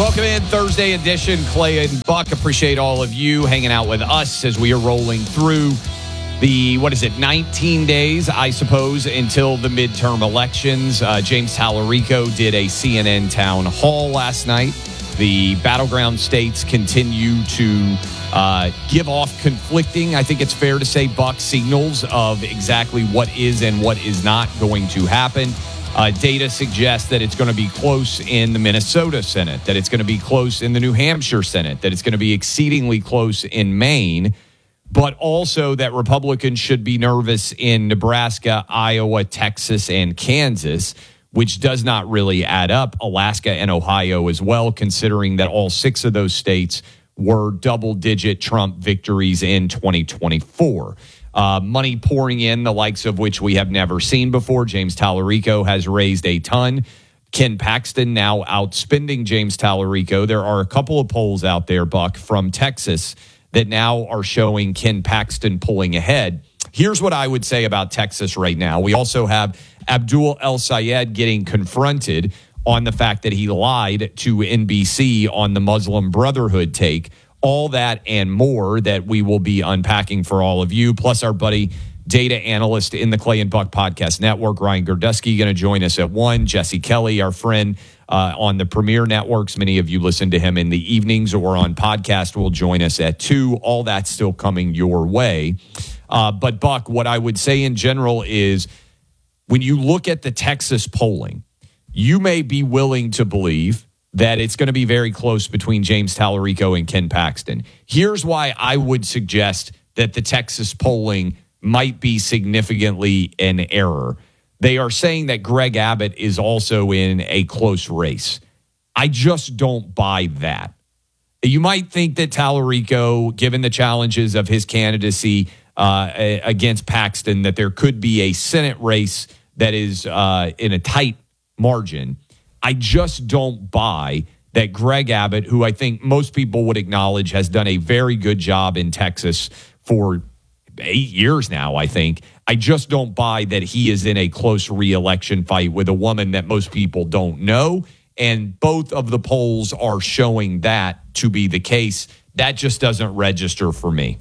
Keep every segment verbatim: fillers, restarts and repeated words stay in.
Welcome in, Thursday edition. Clay and Buck, appreciate all of you hanging out with us as we are rolling through the, what is it, nineteen days, I suppose, until the midterm elections. Uh, James Tallarico did a C N N town hall last night. The battleground states continue to uh, give off conflicting, I think it's fair to say, Buck, signals of exactly what is and what is not going to happen. Uh, data suggests that it's going to be close in the Minnesota Senate, that it's going to be close in the New Hampshire Senate, that it's going to be exceedingly close in Maine, but also that Republicans should be nervous in Nebraska, Iowa, Texas, and Kansas, which does not really add up. Alaska and Ohio as well, considering that all six of those states were double-digit Trump victories in twenty twenty-four. Uh, money pouring in, the likes of which we have never seen before. James Tallarico has raised a ton. Ken Paxton now outspending James Tallarico. There are a couple of polls out there, Buck, from Texas that now are showing Ken Paxton pulling ahead. Here's what I would say about Texas right now. We also have Abdul El-Sayed getting confronted on the fact that he lied to N B C on the Muslim Brotherhood take. All that and more that we will be unpacking for all of you, plus our buddy, data analyst in the Clay and Buck Podcast Network, Ryan Gerdusky, going to join us at one. Jesse Kelly, our friend uh, on the Premier Networks. Many of you listen to him in the evenings or on podcast, will join us at two. All that's still coming your way. Uh, but, Buck, what I would say in general is when you look at the Texas polling, you may be willing to believe that it's going to be very close between James Tallarico and Ken Paxton. Here's why I would suggest that the Texas polling might be significantly an error. They are saying that Greg Abbott is also in a close race. I just don't buy that. You might think that Tallarico, given the challenges of his candidacy uh, against Paxton, that there could be a Senate race that is uh, in a tight margin. I just don't buy that Greg Abbott, who I think most people would acknowledge has done a very good job in Texas for eight years now, I think. I just don't buy that he is in a close re-election fight with a woman that most people don't know. And both of the polls are showing that to be the case. That just doesn't register for me.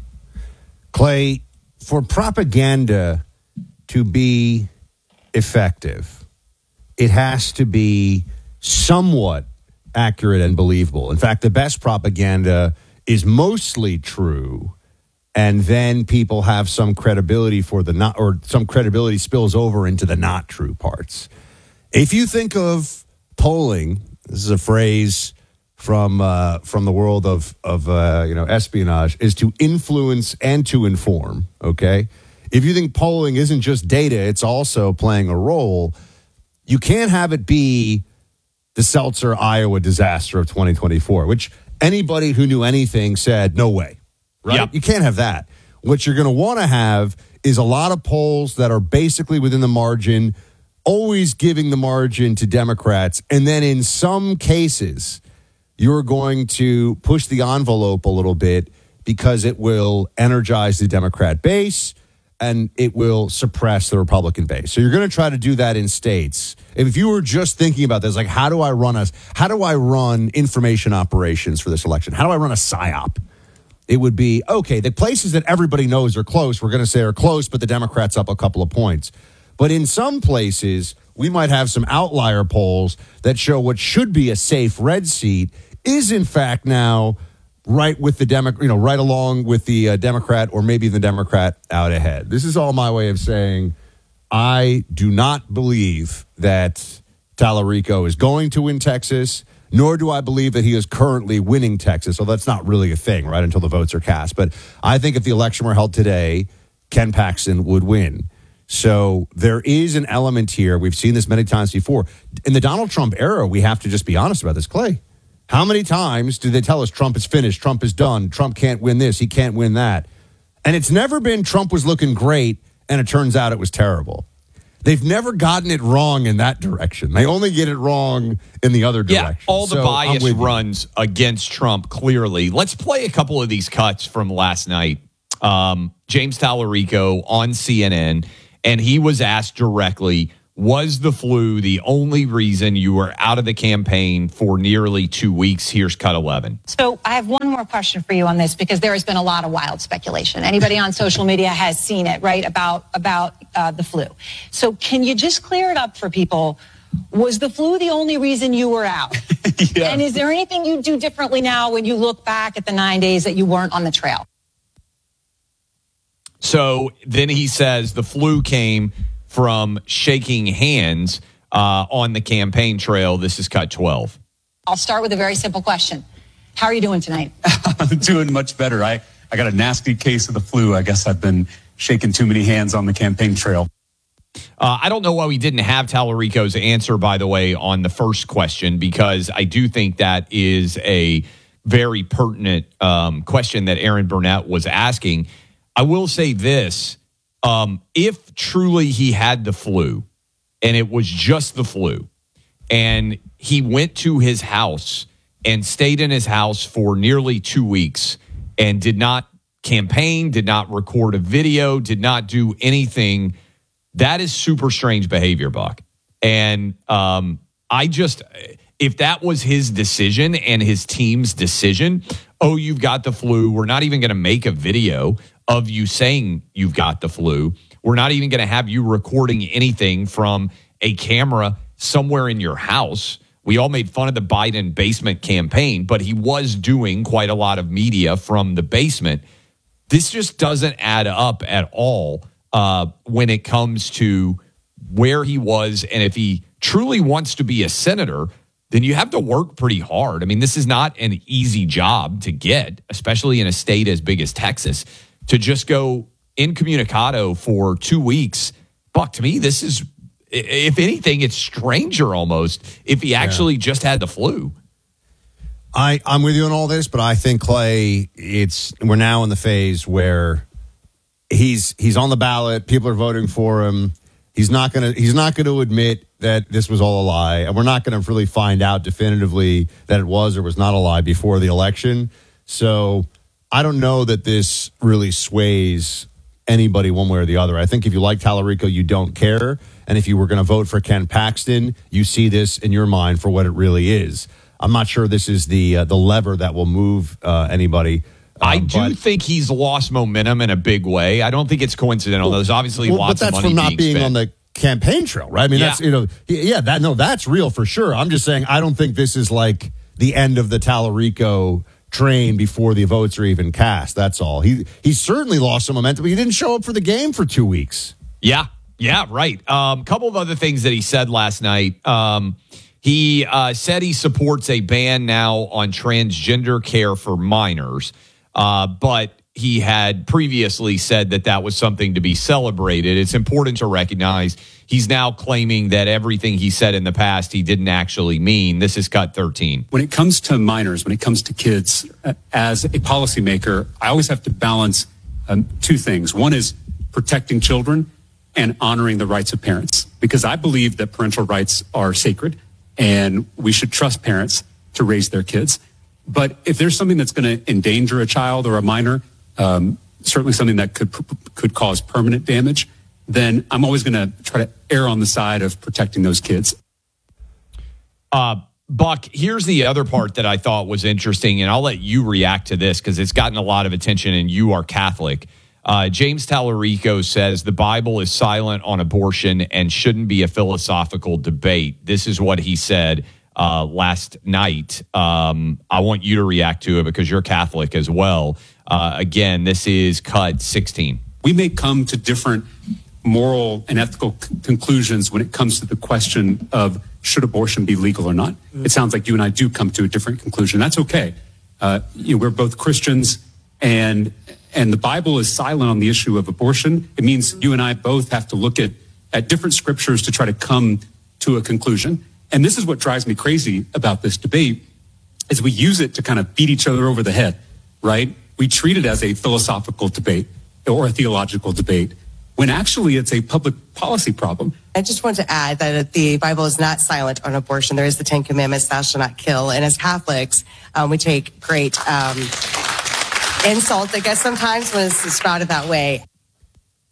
Clay, for propaganda to be effective, it has to be somewhat accurate and believable. In fact, the best propaganda is mostly true, and then people have some credibility for the not, or some credibility spills over into the not true parts. If you think of polling, this is a phrase from uh, from the world of of uh, you know espionage, is to influence and to inform. Okay, if you think polling isn't just data, it's also playing a role. You can't have it be the Seltzer, Iowa disaster of twenty twenty-four, which anybody who knew anything said, no way, right? Yep. You can't have that. What you're going to want to have is a lot of polls that are basically within the margin, always giving the margin to Democrats. And then in some cases, you're going to push the envelope a little bit because it will energize the Democrat base and it will suppress the Republican base. So you're going to try to do that in states. If you were just thinking about this, like, how do I run a, how do I run information operations for this election? How do I run a psyop? It would be, okay, the places that everybody knows are close, we're going to say are close, but the Democrats up a couple of points. But in some places, we might have some outlier polls that show what should be a safe red seat is, in fact, now right with the Demo, you know, right along with the uh, Democrat, or maybe the Democrat out ahead. This is all my way of saying I do not believe that Tallarico is going to win Texas, nor do I believe that he is currently winning Texas. So that's not really a thing, right, until the votes are cast. But I think if the election were held today, Ken Paxton would win. So there is an element here. We've seen this many times before. In the Donald Trump era, we have to just be honest about this, Clay. How many times do they tell us Trump is finished, Trump is done, Trump can't win this, he can't win that? And it's never been Trump was looking great, and it turns out it was terrible. They've never gotten it wrong in that direction. They only get it wrong in the other direction. Yeah, all the so bias runs against Trump, clearly. Let's play a couple of these cuts from last night. Um, James Tallarico on C N N, and he was asked directly, Was the flu the only reason you were out of the campaign for nearly two weeks? Here's cut eleven. So I have one more question for you on this, because there has been a lot of wild speculation. Anybody on social media has seen it, right, about, about uh, the flu. So can you just clear it up for people? Was the flu the only reason you were out? Yeah. And is there anything you do differently now when you look back at the nine days that you weren't on the trail? So then he says the flu came from shaking hands uh, on the campaign trail. This is cut twelve. I'll start with a very simple question. How are you doing tonight? I'm doing much better. I, I got a nasty case of the flu. I guess I've been shaking too many hands on the campaign trail. Uh, I don't know why we didn't have Tallarico's answer, by the way, on the first question, because I do think that is a very pertinent um, question that Aaron Burnett was asking. I will say this. Um, if truly he had the flu and it was just the flu and he went to his house and stayed in his house for nearly two weeks and did not campaign, did not record a video, did not do anything, that is super strange behavior, Buck. And um, I just, if that was his decision and his team's decision, oh, you've got the flu, we're not even going to make a video of you saying you've got the flu. We're not even going to have you recording anything from a camera somewhere in your house. We all made fun of the Biden basement campaign, but he was doing quite a lot of media from the basement. This just doesn't add up at all uh, when it comes to where he was. And if he truly wants to be a senator, then you have to work pretty hard. I mean, this is not an easy job to get, especially in a state as big as Texas. To just go incommunicado for two weeks, Buck, to me, this is, if anything, it's stranger almost if he actually yeah. just had the flu. I, I'm with you on all this, but I think, Clay, it's we're now in the phase where he's he's on the ballot. People are voting for him. He's not gonna he's not going to admit that this was all a lie, and we're not going to really find out definitively that it was or was not a lie before the election. So I don't know that this really sways anybody one way or the other. I think if you like Tallarico, you don't care. And if you were going to vote for Ken Paxton, you see this in your mind for what it really is. I'm not sure this is the uh, the lever that will move uh, anybody. Um, I do but, think he's lost momentum in a big way. I don't think it's coincidental. Well, There's obviously well, lots of money being But that's from not being spent. on the campaign trail, right? I mean, yeah. that's, you know, yeah, that no, that's real for sure. I'm just saying I don't think this is like the end of the Tallarico train before the votes are even cast. That's all. He he certainly lost some momentum, but he didn't show up for the game for two weeks. Yeah, yeah, right. A um, couple of other things that he said last night. Um, he uh, said he supports a ban now on transgender care for minors, uh, but he had previously said that that was something to be celebrated. It's important to recognize he's now claiming that everything he said in the past he didn't actually mean. This is cut thirteen. When it comes to minors, when it comes to kids, uh, as a policymaker, I always have to balance um, two things. One is protecting children and honoring the rights of parents, because I believe that parental rights are sacred and we should trust parents to raise their kids. But if there's something that's going to endanger a child or a minor, um, certainly something that could could cause permanent damage, then I'm always going to try to err on the side of protecting those kids. Uh, Buck, here's the other part that I thought was interesting, and I'll let you react to this because it's gotten a lot of attention and you are Catholic. Uh, James Tallarico says the Bible is silent on abortion and shouldn't be a philosophical debate. This is what he said uh, last night. Um, I want you to react to it because you're Catholic as well. Uh, again, this is cut sixteen. We may come to different moral and ethical c- conclusions when it comes to the question of should abortion be legal or not. Mm-hmm. It sounds like you and I do come to a different conclusion. That's okay. Uh, you know, we're both Christians, and and the Bible is silent on the issue of abortion. It means you and I both have to look at at different scriptures to try to come to a conclusion. And this is what drives me crazy about this debate, is we use it to kind of beat each other over the head, right? We treat it as a philosophical debate or a theological debate, when actually it's a public policy problem. I just want to add that the Bible is not silent on abortion. There is the Ten Commandments, thou shalt not kill. And as Catholics, um, we take great um, insult, I guess, sometimes when it's sprouted that way.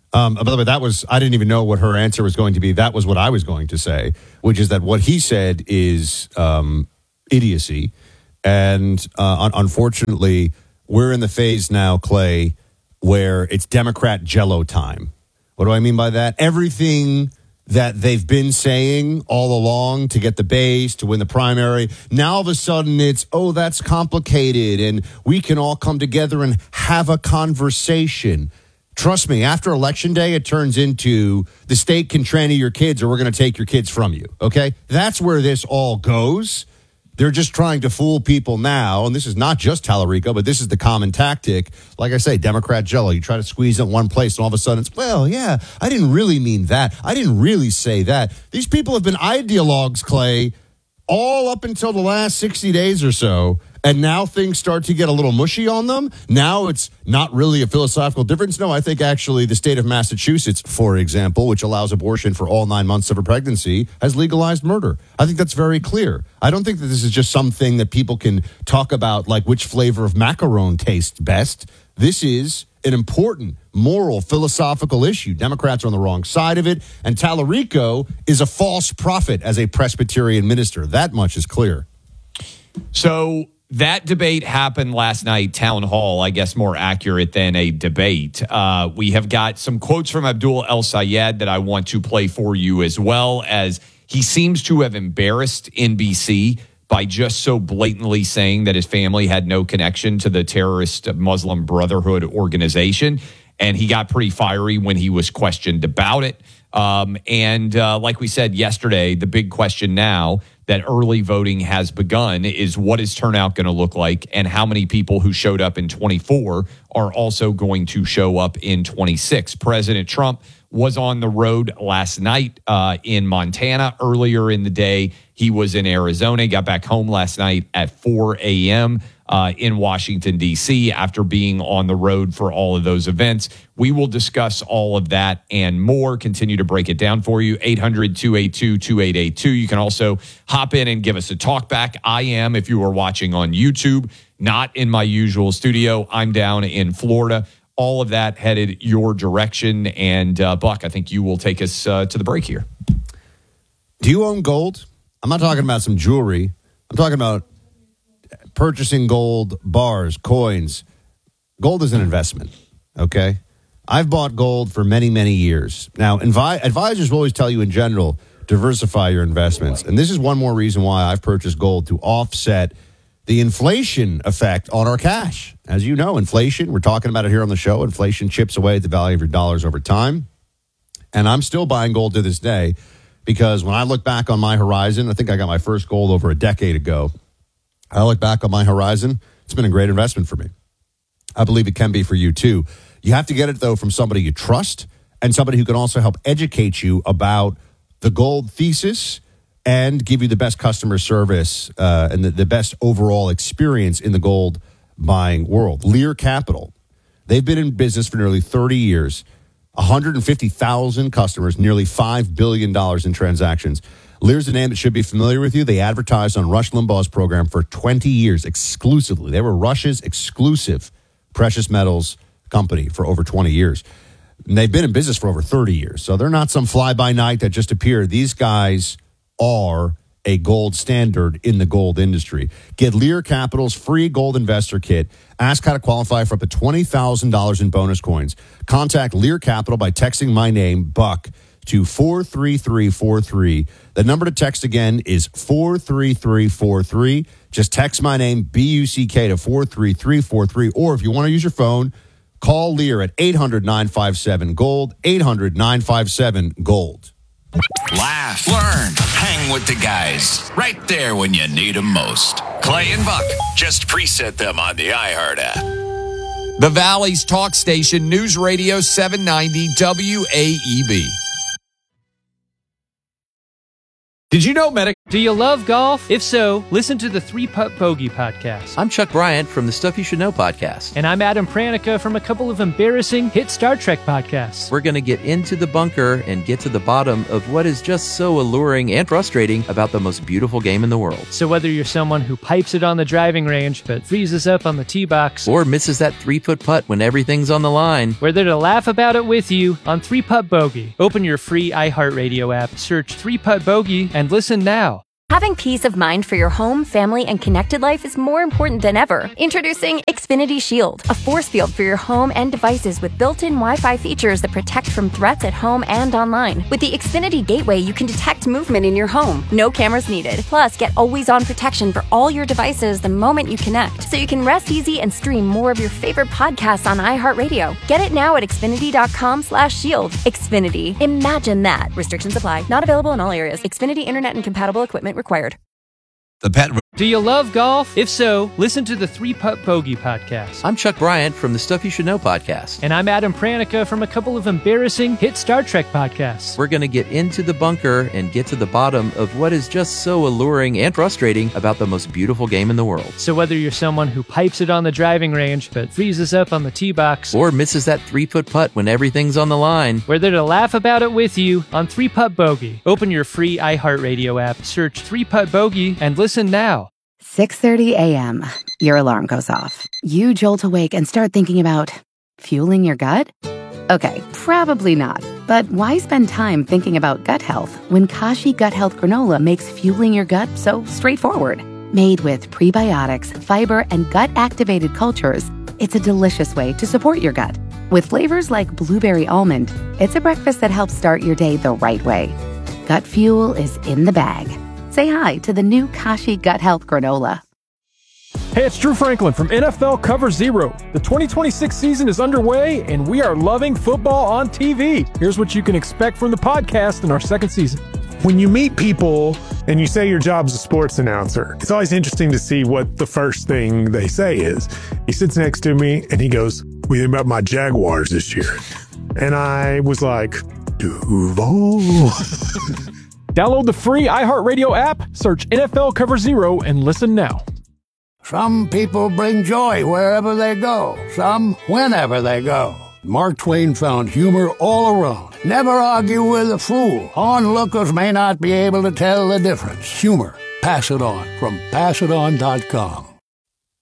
Um, by the way, that was, I didn't even know what her answer was going to be. That was what I was going to say, which is that what he said is um, idiocy. And uh, un- unfortunately, we're in the phase now, Clay, where it's Democrat Jell-O time. What do I mean by that? Everything that they've been saying all along to get the base, to win the primary, now all of a sudden it's, oh, that's complicated, and we can all come together and have a conversation. Trust me, after Election Day, it turns into the state can tranny your kids or we're going to take your kids from you, okay? That's where this all goes. They're just trying to fool people now, and this is not just Tallarico, but this is the common tactic. Like I say, Democrat Jell-O, you try to squeeze it in one place, and all of a sudden it's, well, yeah, I didn't really mean that. I didn't really say that. These people have been ideologues, Clay, all up until the last sixty days or so, and now things start to get a little mushy on them. Now it's not really a philosophical difference. No, I think actually the state of Massachusetts, for example, which allows abortion for all nine months of a pregnancy, has legalized murder. I think that's very clear. I don't think that this is just something that people can talk about like which flavor of macaron tastes best. This is an important moral, philosophical issue. Democrats are on the wrong side of it, and Tallarico is a false prophet as a Presbyterian minister. That much is clear. So that debate happened last night, town hall, I guess more accurate than a debate. Uh, we have got some quotes from Abdul El-Sayed that I want to play for you, as well as he seems to have embarrassed N B C by just so blatantly saying that his family had no connection to the terrorist Muslim Brotherhood organization. And he got pretty fiery when he was questioned about it. Um, and uh, like we said yesterday, the big question now that early voting has begun is what is turnout going to look like, and how many people who showed up in twenty-four are also going to show up in twenty-six. President Trump was on the road last night uh, in Montana. Earlier in the day, he was in Arizona, got back home last night at four a.m. Uh, in Washington, D C, after being on the road for all of those events. We will discuss all of that and more, continue to break it down for you. eight hundred, two eight two, two eight eight two. You can also hop in and give us a talk back. I am, if you are watching on YouTube, not in my usual studio. I'm down in Florida. All of that headed your direction. And uh, Buck, I think you will take us uh, to the break here. Do you own gold? I'm not talking about some jewelry. I'm talking about purchasing gold bars, coins. Gold is an investment, okay? I've bought gold for many, many years. Now, invi- advisors will always tell you in general, diversify your investments. And this is one more reason why I've purchased gold, to offset the inflation effect on our cash. As you know, inflation, we're talking about it here on the show, inflation chips away at the value of your dollars over time. And I'm still buying gold to this day because when I look back on my horizon, I think I got my first gold over a decade ago. I look back on my horizon, it's been a great investment for me. I believe it can be for you too. You have to get it, though, from somebody you trust and somebody who can also help educate you about the gold thesis and give you the best customer service uh, and the, the best overall experience in the gold buying world. Lear Capital. They've been in business for nearly thirty years, one hundred fifty thousand customers, nearly five billion dollars in transactions. Lear's a name that should be familiar with you. They advertised on Rush Limbaugh's program for twenty years exclusively. They were Rush's exclusive precious metals company for over twenty years. And they've been in business for over thirty years. So they're not some fly-by-night that just appeared. These guys are a gold standard in the gold industry. Get Lear Capital's free gold investor kit. Ask how to qualify for up to twenty thousand dollars in bonus coins. Contact Lear Capital by texting my name, Buck, to four three three four three. The number to text again is four three three four three. Just text my name, B U C K, to four three three four three. Or if you want to use your phone, call Lear at eight hundred, nine five seven, GOLD, eight hundred, nine five seven, GOLD. Laugh, learn, hang with the guys. Right there when you need them most. Clay and Buck, just preset them on the iHeart app. The Valley's talk station, News Radio seven ninety W A E B. Did you know Medic Do you love golf? If so, listen to the Three Putt Bogey podcast. I'm Chuck Bryant from the Stuff You Should Know podcast. And I'm Adam Pranica from a couple of embarrassing hit Star Trek podcasts. We're going to get into the bunker and get to the bottom of what is just so alluring and frustrating about the most beautiful game in the world. So whether you're someone who pipes it on the driving range but freezes up on the tee box, or misses that three-foot putt when everything's on the line, we're there to laugh about it with you on Three Putt Bogey. Open your free iHeartRadio app, search Three Putt Bogey, and listen now. Having peace of mind for your home, family, and connected life is more important than ever. Introducing Xfinity Shield, a force field for your home and devices with built-in Wi-Fi features that protect from threats at home and online. With the Xfinity Gateway, you can detect movement in your home. No cameras needed. Plus, get always-on protection for all your devices the moment you connect, so you can rest easy and stream more of your favorite podcasts on iHeartRadio. Get it now at Xfinity.com slash shield. Xfinity. Imagine that. Restrictions apply. Not available in all areas. Xfinity Internet and compatible equipment required. The pet. Do you love golf? If so, listen to the Three Putt Bogey podcast. I'm Chuck Bryant from the Stuff You Should Know podcast. And I'm Adam Pranica from a couple of embarrassing hit Star Trek podcasts. We're going to get into the bunker and get to the bottom of what is just so alluring and frustrating about the most beautiful game in the world. So whether you're someone who pipes it on the driving range but freezes up on the tee box, or misses that three-foot putt when everything's on the line, we're there to laugh about it with you on Three Putt Bogey. Open your free iHeartRadio app, search Three Putt Bogey, and listen now. six thirty a.m. Your alarm goes off. You jolt awake and start thinking about fueling your gut? Okay, probably not. But why spend time thinking about gut health when Kashi Gut Health Granola makes fueling your gut so straightforward? Made with prebiotics, fiber, and gut-activated cultures, it's a delicious way to support your gut. With flavors like blueberry almond, it's a breakfast that helps start your day the right way. Gut fuel is in the bag. Say hi to the new Kashi Gut Health Granola. Hey, it's Drew Franklin from N F L Cover Zero. The twenty twenty-six season is underway, and we are loving football on T V. Here's what you can expect from the podcast in our second season. When you meet people and you say your job's a sports announcer, it's always interesting to see what the first thing they say is. He sits next to me and he goes, "What do you think about my Jaguars this year?" And I was like, Duval. Download the free iHeartRadio app, search N F L Cover Zero, and listen now. Some people bring joy wherever they go, some whenever they go. Mark Twain found humor all around. Never argue with a fool. Onlookers may not be able to tell the difference. Humor. Pass it on from pass it on dot com.